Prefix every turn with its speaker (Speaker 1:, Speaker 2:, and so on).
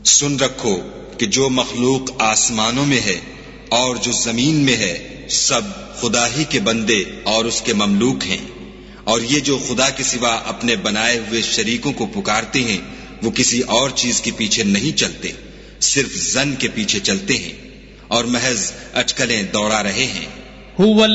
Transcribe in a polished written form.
Speaker 1: सुन रखो कि जो मखलूक आसमानों में है और जो जमीन में है सब खुदा ही के बंदे और उसके ममलूक हैं। और ये जो खुदा के सिवा अपने बनाए हुए शरीकों को पुकारते हैं वो किसी और चीज के पीछे नहीं चलते, सिर्फ जन के पीछे चलते हैं और महज अटकलें दौड़ा रहे हैं।